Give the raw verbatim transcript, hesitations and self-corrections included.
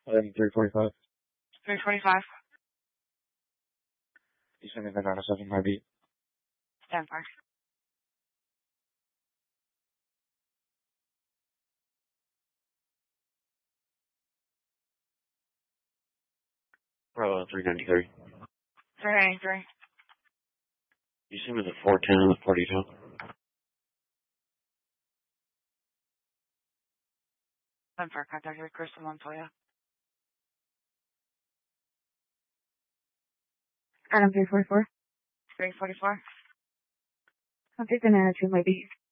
Item three forty-five. three forty-five. You send me back on a seven five eight. Stand by. Bravo three ninety-three. three ninety-three. You see me at four ten and the forty-two. Stand for contact with Crystal Montoya. Item three forty-four. three forty-four. I'll take the manager, maybe.